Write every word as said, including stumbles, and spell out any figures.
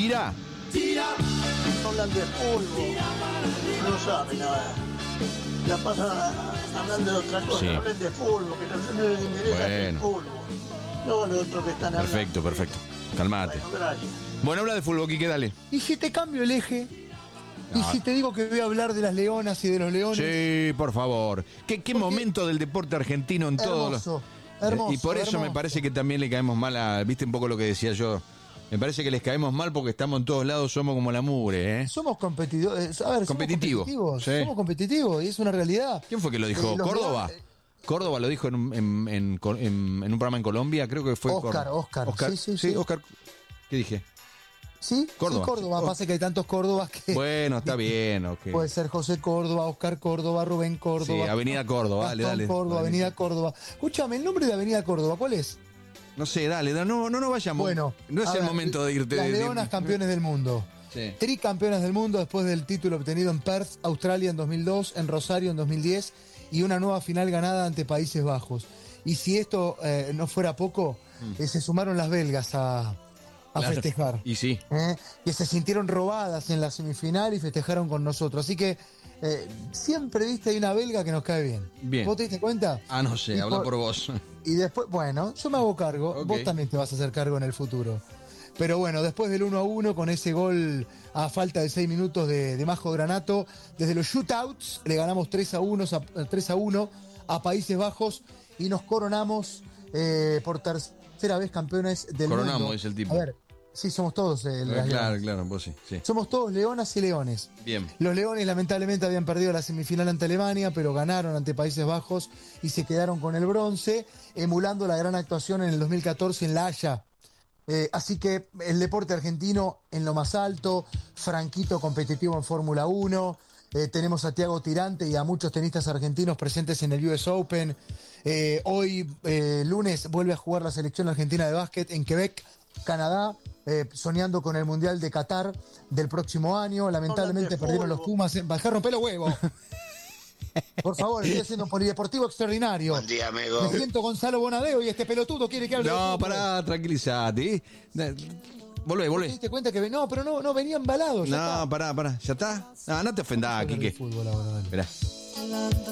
¿Tira? Hablan de fútbol, no saben nada. La pasan hablando de otra cosa, Sí. hablen de fútbol, que no les interesa el Bueno. fútbol. No los otros que están hablando. Perfecto, perfecto. Calmate. Bueno, gracias. Bueno, habla de fútbol, Quique, dale. Y si te cambio el eje, y No. si te digo que voy a hablar de las leonas y de los leones. Sí, por favor. ¿Qué, qué Porque- momento del deporte argentino en todos los... Hermoso, hermoso. Y por eso hermoso. me parece que también le caemos mal a... ¿Viste un poco lo que decía yo? Me parece que les caemos mal porque estamos en todos lados, somos como la mugre, ¿eh? Somos competitivos. A ver, Competitivo, somos competitivos. sí. Somos competitivos y es una realidad. ¿Quién fue que lo dijo? Eh, los ¿Córdoba? leones- Córdoba lo dijo en un, en, en- en- en un programa en Colombia, creo que fue... Oscar, Córdoba. Oscar. Sí, sí, sí. Oscar. ¿Qué dije? Sí, Córdoba. sí, Córdoba. Oh. Pasa que hay tantos Córdobas que. Bueno, está bien, ok. Puede ser José Córdoba, Oscar Córdoba, Rubén Córdoba. Sí, Avenida Córdoba, dale, Gastón dale. Córdoba, Dale. Avenida Córdoba. Escúchame, el nombre de Avenida Córdoba, ¿cuál es? No sé, dale, da- no, no nos vayamos. Bueno, no es a el ver, momento de irte. Las de- de- Leonas campeones del mundo. Sí. Tricampeonas del mundo después del título obtenido en Perth, Australia en dos mil dos, en Rosario en dos mil diez y una nueva final ganada ante Países Bajos. Y si esto eh, no fuera poco, eh, se sumaron las belgas a, a Claro. festejar. Y sí. ¿eh? Que se sintieron robadas en la semifinal y festejaron con nosotros. Así que eh, siempre, viste, hay una belga que nos cae bien. Bien. ¿Vos te diste cuenta? Ah, no sé, Y habla por- por vos. Y después, bueno, yo me hago cargo, Ok. vos también te vas a hacer cargo en el futuro. Pero bueno, después del uno a uno, con ese gol a falta de seis minutos de, de Majo Granato, desde los shootouts le ganamos tres a uno a, tres a uno a Países Bajos y nos coronamos eh, por tercera vez campeones del Coronamos, mundo. dice el tipo. A ver, sí, somos todos eh, las claro, leonas. claro, vos sí, sí. Somos todos leonas y leones. Bien. Los leones lamentablemente habían perdido la semifinal ante Alemania, pero ganaron ante Países Bajos y se quedaron con el bronce, emulando la gran actuación en el dos mil catorce en La Haya. Eh, así que el deporte argentino en lo más alto, Franquito competitivo en Fórmula uno, eh, tenemos a Tiago Tirante y a muchos tenistas argentinos presentes en el U S Open. Eh, hoy, eh, lunes, vuelve a jugar la selección argentina de básquet en Quebec, Canadá, eh, soñando con el Mundial de Qatar del próximo año. Lamentablemente Hablan de perdieron los fútbol. Pumas. En... Bajá, rompe los huevos. Por favor, estoy haciendo un polideportivo extraordinario. Buen día, amigo. Me siento Gonzalo Bonadeo y este pelotudo quiere que hable de No, fútbol. pará, tranquilizate. ¿eh? Volvé, ¿Te volvé. diste cuenta que no, pero no, no venía embalado? Ya No, está. pará, pará. ¿Ya está? No, no te ofendás, Hablar de Quique. fútbol ahora, dale. Esperá.